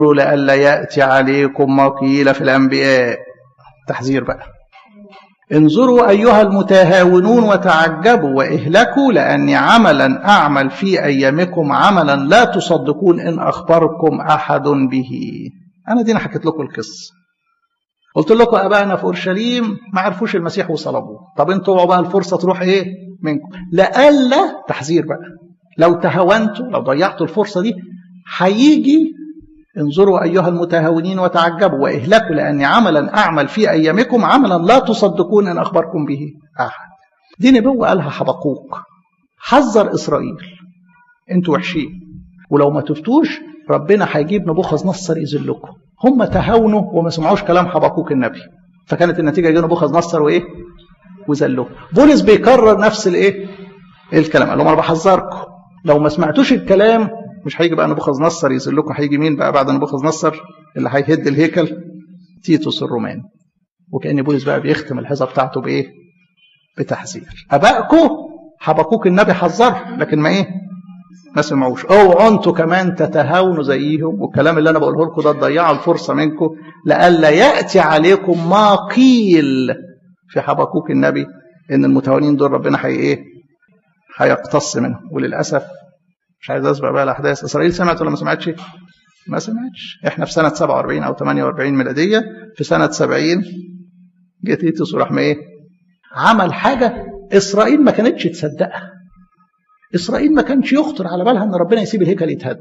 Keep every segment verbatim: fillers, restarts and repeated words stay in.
لئلا يأتي عليكم ما قيل في الأنبياء. تحذير بقى. انظروا أيها المتهاونون وتعجبوا واهلكوا، لأني عملا أعمل في أيامكم عملا لا تصدقون إن أخبركم أحد به. أنا دينا حكيت لكم القصة، قلت لكم أبائنا في أورشليم ما عرفوش المسيح وصلبوه. طب انتوا بقى الفرصة تروح إيه منكم، لألا تحذير بقى، لو تهاونتوا لو ضيعتوا الفرصة دي هيجي. انظروا أيها المتهاونين وتعجبوا واهلكوا، لأني عملا أعمل في أيامكم عملا لا تصدقون إن أخبركم به أحد. دي نبوة قالها حبقوق، حذر إسرائيل انتوا وحشين، ولو ما تفتوش ربنا هيجيب نبوخذ نصر يذلكم. هم تهاونوا وما سمعوش كلام حبقوق النبي، فكانت النتيجة جه نبوخذ نصر وإيه وذلهم. بولس بيكرر نفس الإيه الكلام، قال لهم أنا بحذركم لو ما سمعتوش الكلام مش هيجي بقى نبوخذ نصر يذلكم. هيجي مين بقى بعد نبوخذ نصر اللي هيهد الهيكل؟ تيتوس الروماني. وكأن بولس بقى بيختم الحزة بتاعته بإيه بتحذير. أبائكم حبقوق النبي حذرهم لكن ما إيه ما سمعوش. اوعوا انتوا كمان تتهاونوا زيهم، والكلام اللي انا بقوله لكم ده تضيعوا الفرصه منكم، لئلا ياتي عليكم ما قيل في حبقوق النبي ان المتهاونين دول ربنا هي ايه هيقتص منهم. وللاسف مش عايز اسبق بقى الاحداث، اسرائيل سمعت ولا ما سمعتش؟ ما سمعتش. احنا في سنه سبعة وأربعين او ثمانية وأربعين ميلاديه، في سنه سبعين جه تيتوس وراح ايه عمل حاجه اسرائيل ما كانتش تصدقها. إسرائيل ما كانش يخطر على بالها أن ربنا يسيب الهيكل يتهد،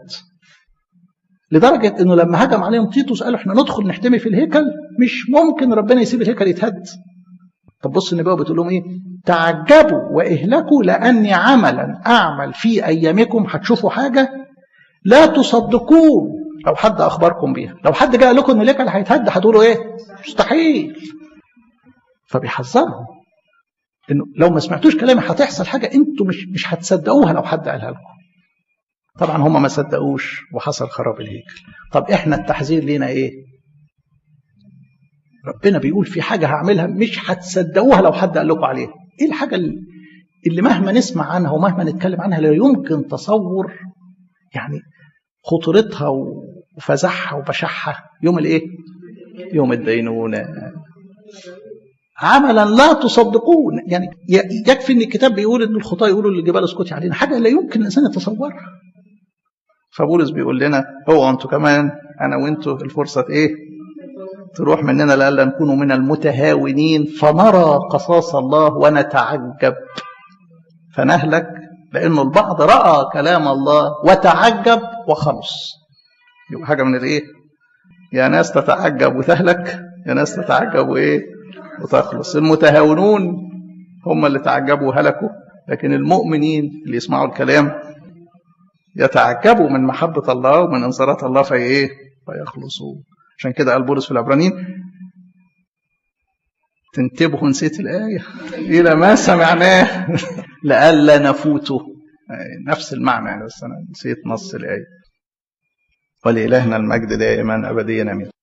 لدرجة أنه لما هجم عليهم تيتوس قالوا إحنا ندخل نحتمي في الهيكل، مش ممكن ربنا يسيب الهيكل يتهد. طب بص النبوة بتقول لهم إيه؟ تعجبوا واهلكوا لأني عملا أعمل في أيامكم. هتشوفوا حاجة لا تصدقون لو حد أخبركم بيها. لو حد جاء لكم أن الهيكل هيتهد هتقولوا إيه؟ مستحيل. فبيحذرهم إنه لو ما سمعتوش كلامي هتحصل حاجة انتوا مش مش هتصدقوها لو حد قالها لكم. طبعا هم ما صدقوش وحصل خراب الهيكل. طب احنا التحذير لينا ايه؟ ربنا بيقول في حاجة هعملها مش هتصدقوها لو حد قال لكم عليها. ايه الحاجة اللي مهما نسمع عنها ومهما نتكلم عنها لا يمكن تصور يعني خطورتها وفزعها وبشعها يوم الايه؟ يوم الدينونة. عملا لا تصدقون، يعني يكفي ان الكتاب بيقول ان الخطاة يقولوا للجبال اسكتي علينا، حاجه لا يمكن الانسان يتصورها. فبولس بيقول لنا اوعوا انتوا كمان انا وانتوا الفرصه ايه تروح مننا لئلا نكونوا من المتهاونين فنرى قصاص الله ونتعجب فنهلك، لانه البعض راى كلام الله وتعجب وخلص. يبقى حاجه من الايه؟ يا ناس تتعجب وتهلك، يا ناس تتعجب وايه وتخلص. المتهاونون هم اللي تعجبوا وهلكوا، لكن المؤمنين اللي يسمعوا الكلام يتعجبوا من محبة الله ومن انذارات الله في ايه فيخلصوا. عشان كده قال بولس في العبرانيين تنتبهوا نسيت الآية إلى ما سمعناه لئلا نفوته، نفس المعنى بس أنا نسيت نص الآية. ولإلهنا المجد دائما أبديا آمين.